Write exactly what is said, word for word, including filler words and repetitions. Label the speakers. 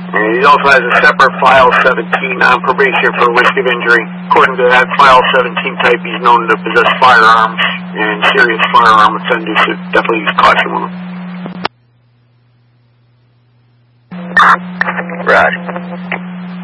Speaker 1: And he also has a separate file seventeen on probation for risk of injury. According to that file seventeen type, he's known to possess firearms and serious firearm offenders, so definitely use caution with him.
Speaker 2: Roger.